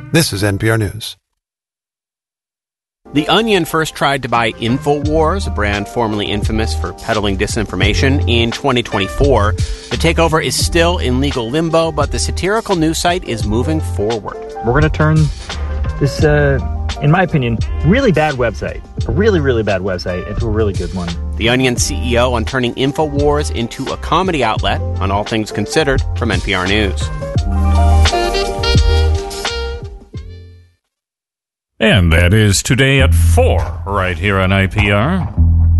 This is NPR News. The Onion first tried to buy InfoWars, a brand formerly infamous for peddling disinformation, in 2024. The takeover is still in legal limbo, but the satirical news site is moving forward. We're going to turn this, in my opinion, really bad website, a really, really bad website, into a really good one. The Onion CEO on turning InfoWars into a comedy outlet on All Things Considered from NPR News. And that is Today at 4, right here on IPR.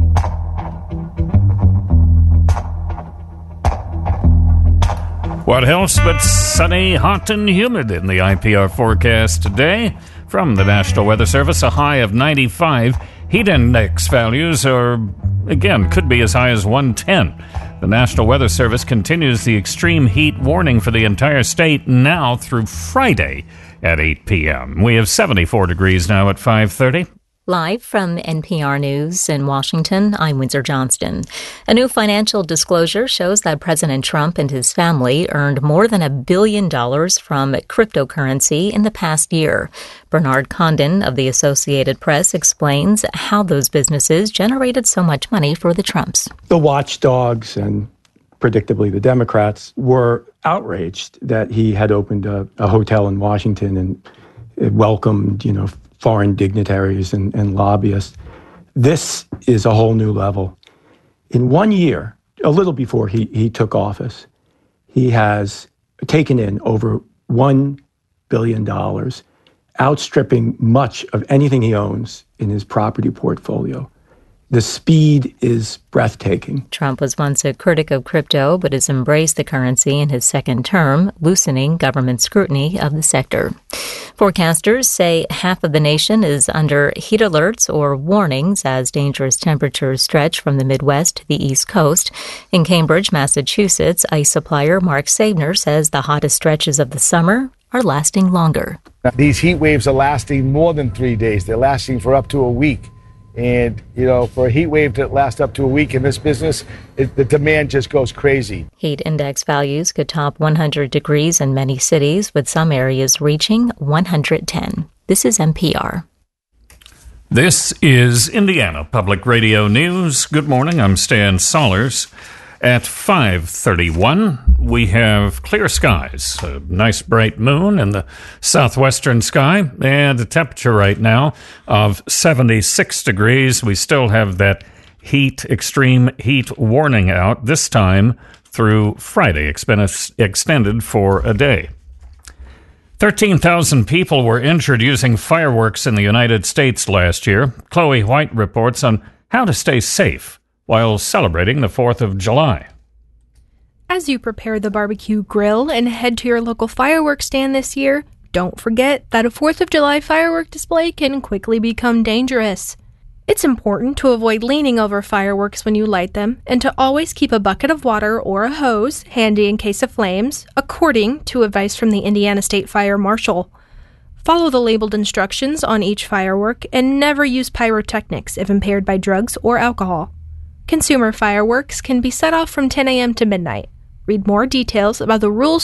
What else but sunny, hot, and humid in the IPR forecast today? From the National Weather Service, a high of 95. Heat index values are, again, could be as high as 110. The National Weather Service continues the extreme heat warning for the entire state now through Friday at 8 p.m. We have 74 degrees now at 5:30. Live from NPR News in Washington, I'm Windsor Johnston. A new financial disclosure shows that President Trump and his family earned more than $1 billion from cryptocurrency in the past year. Bernard Condon of the Associated Press explains how those businesses generated so much money for the Trumps. The watchdogs and predictably the Democrats were outraged that he had opened a hotel in Washington and welcomed, foreign dignitaries and lobbyists. This is a whole new level. In 1 year, a little before he took office, he has taken in over $1 billion, outstripping much of anything he owns in his property portfolio. The speed is breathtaking. Trump was once a critic of crypto, but has embraced the currency in his second term, loosening government scrutiny of the sector. Forecasters say half of the nation is under heat alerts or warnings as dangerous temperatures stretch from the Midwest to the East Coast. In Cambridge, Massachusetts, ice supplier Mark Sabner says the hottest stretches of the summer are lasting longer. These heat waves are lasting more than 3 days. They're lasting for up to a week. And, for a heat wave to last up to a week in this business, the demand just goes crazy. Heat index values could top 100 degrees in many cities, with some areas reaching 110. This is NPR. This is Indiana Public Radio News. Good morning, I'm Stan Sollers. At 5:31, we have clear skies, a nice bright moon in the southwestern sky, and a temperature right now of 76 degrees. We still have that extreme heat warning out, this time through Friday. It's been extended for a day. 13,000 people were injured using fireworks in the United States last year. Chloe White reports on how to stay safe while celebrating the 4th of July. As you prepare the barbecue grill and head to your local fireworks stand this year, don't forget that a 4th of July firework display can quickly become dangerous. It's important to avoid leaning over fireworks when you light them and to always keep a bucket of water or a hose handy in case of flames, according to advice from the Indiana State Fire Marshal. Follow the labeled instructions on each firework and never use pyrotechnics if impaired by drugs or alcohol. Consumer fireworks can be set off from 10 a.m. to midnight. Read more details about the rules